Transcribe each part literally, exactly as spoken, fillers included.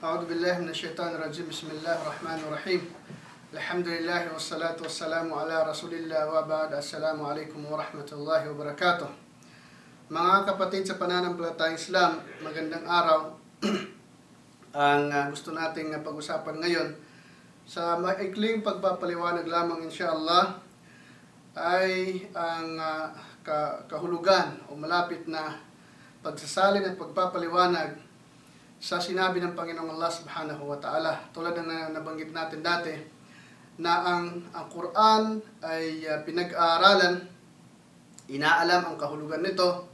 أعوذ بالله من الشيطان الرجيم بسم الله الرحمن الرحيم الحمد لله والصلاة والسلام على رسول الله وبعد السلام عليكم ورحمة الله وبركاته. Mga kapatid sa pananampalatayang Islam, magandang araw. Ang uh, gusto nating uh, pag-usapan ngayon sa maikling pagpapaliwanag lamang insyaAllah ay ang uh, kahulugan o malapit na pagsasalin at pagpapaliwanag sa sinabi ng Panginoong Allah Subhanahu wa Ta'ala. Tulad ng nabanggit natin dati na ang, ang Quran ay uh, pinag-aaralan, inaalam ang kahulugan nito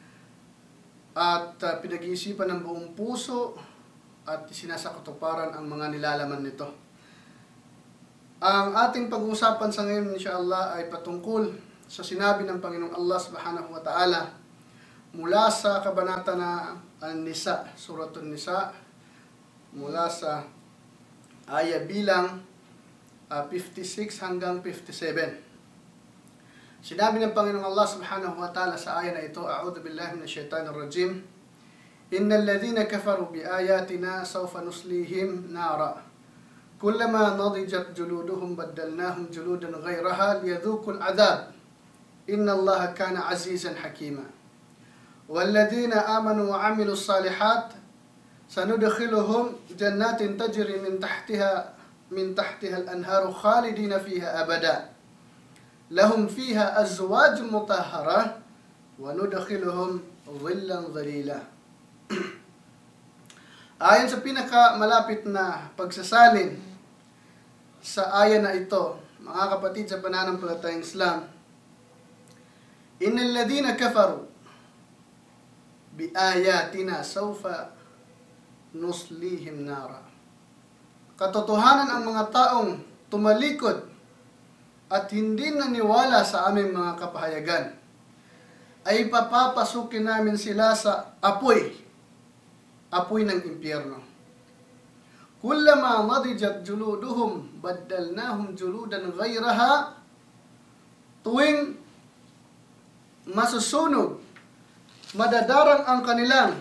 at uh, pinag-iisipan ng buong puso at sinasakatuparan ang mga nilalaman nito. Ang ating pag-uusapan sa ngayon insyaAllah ay patungkol sa sinabi ng Panginoong Allah Subhanahu wa Ta'ala mula sa kabanata na An-Nisa, Suratun Nisa, mula sa aya bilang uh, fifty-six hanggang fifty-seven. Sinabi ng Panginoong Allah Subhanahu wa Ta'ala sa aya na ito, A'udhu billahi minash shaitanir rajim, Innal ladhina kafaru bi ayatina sawfa nuslihim nara. Kullama nadijat juluduhum baddalnahum juludan ghayraha liyadhuqul adhab. Inna Allaha kana azizan hakima. والذين آمنوا وعملوا الصالحات سندخلهم جنات تجري من تحتها من تحتها الأنهار خالدين فيها أبدا لهم فيها أزواج مطهرة وندخلهم ظلا ظليلا. Ayon sa pinaka malapit na pagsasalin sa aya na ito, mga kapatid sa pananampalatayang Islam, innal ladhina kafaru bi ayatina sawfa nuslihim nara. Katotohanan ang mga taong tumalikod at hindi naniwala sa aming mga kapahayagan ay papapasukin namin sila sa apoy, apoy ng impyerno. Kullama nadijat juluduhum baddalnahum juludan ghayraha. Tuwing masusunog, madadarang ang kanilang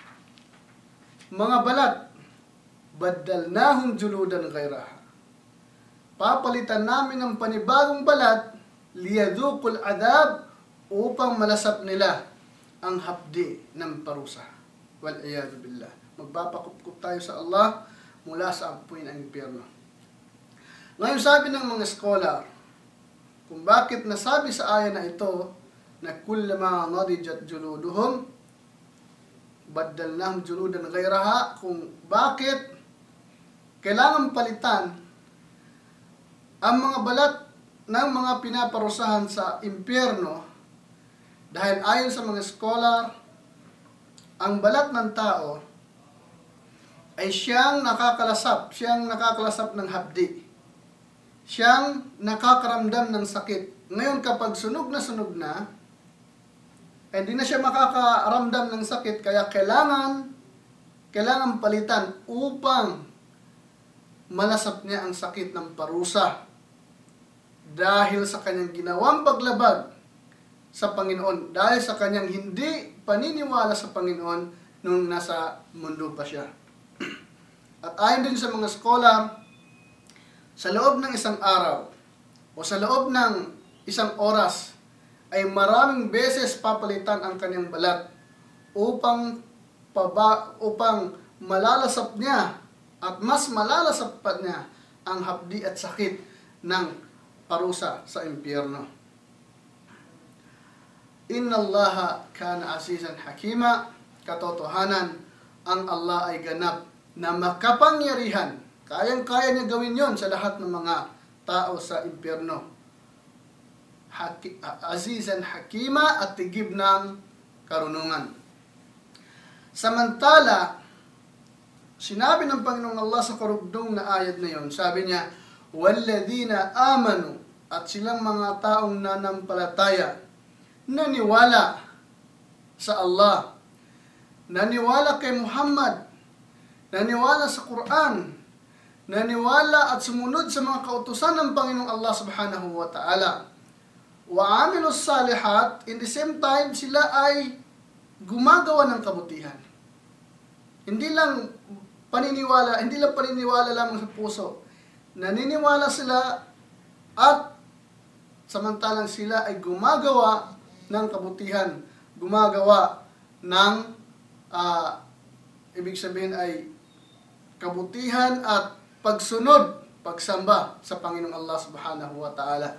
mga balat, baddalnahum juludan ghayraha. Papalitan namin ng panibagong balat, liyadhuqul adhab, upang malasap nila ang hapdi ng parusa. Wal iyadu billah. Magpapakupkup tayo sa Allah mula sa apoy ng impyerno. Ngayon sabi ng mga scholar, kung bakit nasabi sa aya na ito na kullama nadijat juluduhum baddalnahum juludan ghayraha, kung bakit kailangan palitan ang mga balat ng mga pinaparusahan sa impyerno, dahil ayon sa mga scholar, ang balat ng tao ay siyang nakakalasap, siyang nakakalasap ng hapdi, siyang nakakaramdam ng sakit. Ngayon kapag sunog na sunog na, hindi na siya makakaramdam ng sakit, kaya kailangan kailangan palitan upang malasap niya ang sakit ng parusa dahil sa kanyang ginawang paglabag sa Panginoon, dahil sa kanyang hindi paniniwala sa Panginoon nung nasa mundo pa siya. At ayon din sa mga scholar, sa loob ng isang araw o sa loob ng isang oras ay maraming beses papalitan ang kanyang balat upang paba, upang malalasap niya at mas malalasap pa niya ang hapdi at sakit ng parusa sa impyerno. Inna Allaha kana azizan hakima. Katotohanan, ang Allah ay ganap na makapangyarihan. Kayang-kaya niya gawin yon sa lahat ng mga tao sa impyerno. Haki, azizan hakima, at tigib ng karunungan. Samantala, sinabi ng Panginoong Allah sa karugdong na ayat na yon, sabi niya, walladhina amanu, at silang mga taong nanampalataya, naniwala sa Allah, naniwala kay Muhammad, naniwala sa Quran, naniwala at sumunod sa mga kautusan ng Panginoong Allah Subhanahu wa Ta'ala, wa amilus salihat, in the same time sila ay gumagawa ng kabutihan. Hindi lang paniniwala, hindi lang paniniwala lamang sa puso. Naniniwala sila at samantalang sila ay gumagawa ng kabutihan, gumagawa ng, uh, ibig sabihin ay kabutihan at pagsunod, pagsamba sa Panginoong Allah Subhanahu wa Ta'ala.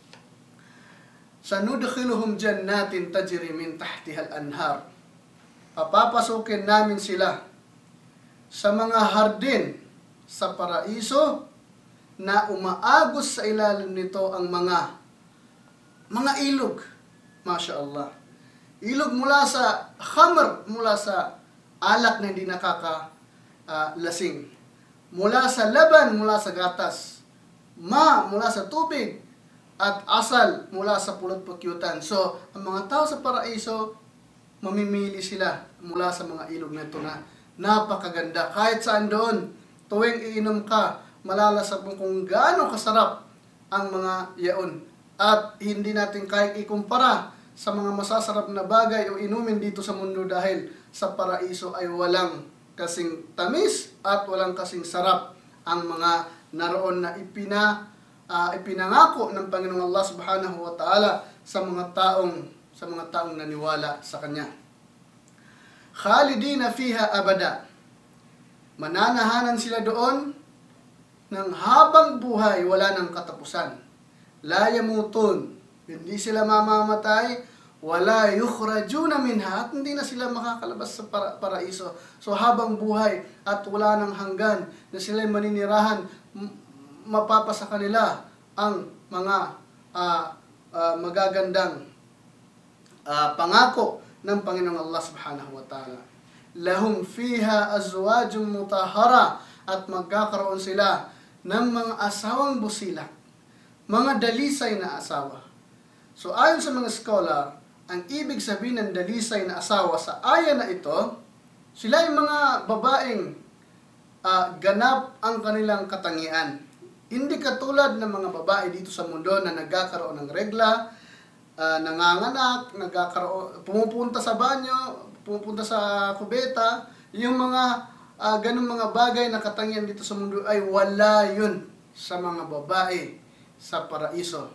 Sanudkhiluhum jannatin tajri min tahtiha al-anhar. Papapasukin namin sila sa mga hardin sa paraiso na umaagos sa ilalim nito ang mga mga ilog. Masya Allah. Ilog mula sa khamr, mula sa alak na hindi nakaka-lasing. Uh, mula sa laban, mula sa gatas. Ma, mula sa tubig. At asal, mula sa pulot pukyutan. So, ang mga tao sa paraiso, mamimili sila mula sa mga ilog na ito na napakaganda. Kahit saan doon, tuwing iinom ka, malalasap mo kung gaano kasarap ang mga yaon. At hindi natin kahit ikumpara sa mga masasarap na bagay o inumin dito sa mundo dahil sa paraiso ay walang kasing tamis at walang kasing sarap ang mga naroon na ipina, uh, ipinangako ng Panginoong Allah Subhanahu wa Ta'ala sa mga taong sa mga taong naniwala sa Kanya. Khalidina fiha abada. Mananahanan sila doon ng habang buhay, wala ng katapusan. La yamutun, hindi sila mamamatay, wala yukhrajuna minha, at hindi na sila makakalabas sa para paraiso. So habang buhay at wala ng hanggan na sila maninirahan, mapapasa kanila ang mga uh, uh, magagandang uh, pangako ng Panginoong Allah Subhanahu wa Ta'ala. Lahum fiha azwajun mutahhara, at magkakaroon sila ng mga asawang busilak, mga dalisay na asawa. So ayon sa mga scholar, ang ibig sabihin ng dalisay na asawa sa aya na ito, sila ay mga babaeng uh, ganap ang kanilang katangian. Hindi katulad ng mga babae dito sa mundo na nagkakaroon ng regla, uh, nanganganak, nagkakaroon, pumupunta sa banyo, pumupunta sa kubeta. Yung mga uh, ganung mga bagay na katangian dito sa mundo ay wala yun sa mga babae sa paraiso.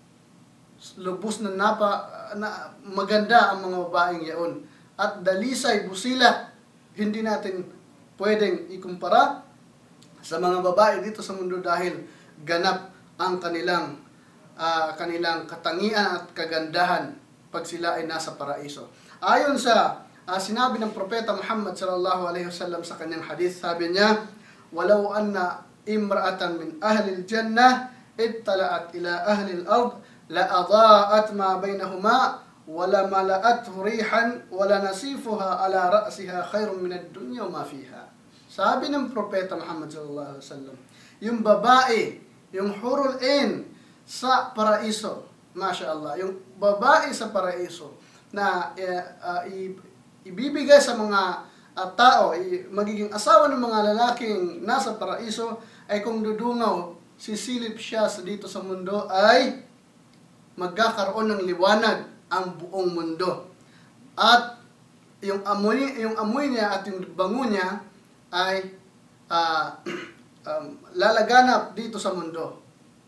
Lubos na napa na maganda ang mga babaeng yaon. At dalisay, busila, hindi natin pwedeng ikumpara sa mga babae dito sa mundo dahil ganap ang kanilang uh, kanilang katangian at kagandahan pag sila ay nasa paraiso. Ayon sa uh, sinabi ng Propeta Muhammad sallallahu alaihi wasallam sa kanyang hadith, sabi niya, "Walau anna imra'atan min ahli al-jannah ittala'at ila ahli al-ard la adaa'at ma bainahuma wala mala'athu rihan wala nasifuha ala ra'siha khairun min ad-dunya wa ma fiha." Sabi ng Propeta Muhammad sallallahu alaihi wasallam, yung babae, yung hurul ain sa paraiso, masya Allah, yung babae sa paraiso na uh, uh, ibibigay sa mga uh, tao, magiging asawa ng mga lalaking nasa paraiso, ay kung dudungaw, sisilip siya sa dito sa mundo, ay magkakaroon ng liwanag ang buong mundo. At yung amoy, yung amoy niya at yung bango niya ay uh, um, lalaganap dito sa mundo.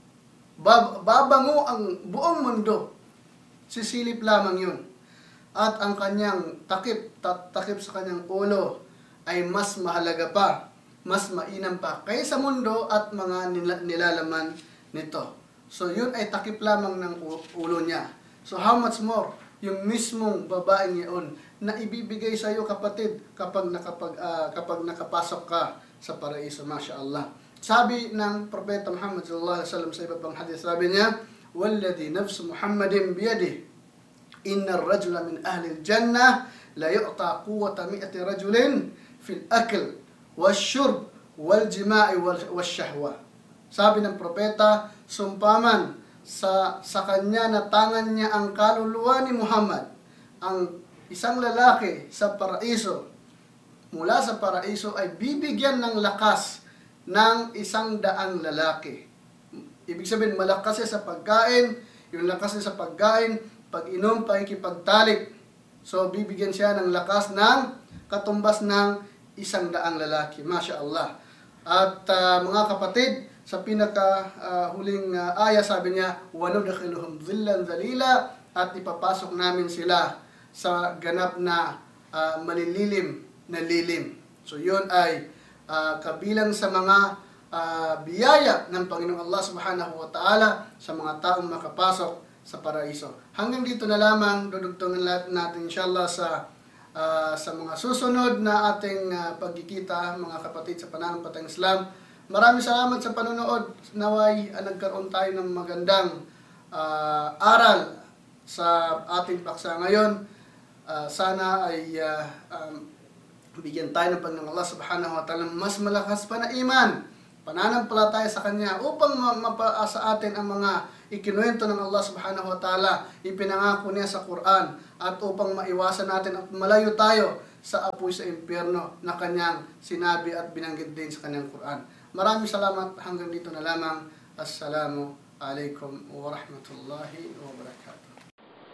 Bab babango ang buong mundo. Sisilip lamang yun. At ang kanyang takip, takip sa kanyang ulo ay mas mahalaga pa, mas mainam pa kaysa mundo at mga nilalaman nito. So yun ay takip lamang ng ulo niya. So how much more yung mismong babaeng yun na ibibigay sa iyo, kapatid, kapag nakapag uh, kapag nakapasok ka sa paraiso, masya Allah. Sabi ng Propeta Muhammad sallallahu alaihi wasallam sa iba pang hadith, sabi niya, "Walladhi nafsu Muhammadin biyadihi, inna ar-rajula min ahli al-jannah la yu'ta quwwata mi'ati rajulin fil akl wash-shurb wal-jima'i wash-shahwa." Sabi ng propeta, sumpaman sa sa kanya na tangan niya ang kaluluwa ni Muhammad, ang isang lalaki sa paraiso, mula sa paraiso ay bibigyan ng lakas ng isang daang lalaki. Ibig sabihin, malakas siya sa pagkain, yung lakas niya sa pagkain, pag-inom, pakikipagtalik. So, bibigyan siya ng lakas ng katumbas ng isang daang lalaki. Masya Allah. At uh, mga kapatid, sa pinaka uh, huling uh, aya sabi niya, وَنُدْخِلُهُمْ ظِلًّا ذَلِيلًا, at ipapasok namin sila sa ganap na uh, malililim na lilim. So yun ay uh, kabilang sa mga uh, biyaya ng Panginoong Allah Subhanahu wa Ta'ala sa mga taong makapasok sa paraiso. Hanggang dito na lamang, dudugtungan natin inshallah sa uh, sa mga susunod na ating uh, pagkikita, mga kapatid sa pananampalatayang Islam. Maraming salamat sa panonood. Naway uh, nagkaroon tayo ng magandang uh, aral sa ating paksa ngayon. Uh, sana ay uh, um, bigyan tayo ng Panginoong Allah Subhanahu wa Ta'ala mas malakas pa na iman, pananampalataya sa Kanya, upang mapa sa atin ang mga ikinuwento ng Allah Subhanahu wa Ta'ala, ipinangako niya sa Quran, at upang maiwasan natin at malayo tayo sa apoy sa impyerno na Kanyang sinabi at binanggit din sa Kanyang Quran. Maraming salamat. Hanggang dito na lamang. Assalamu alaikum wa rahmatullahi wa barakatuh.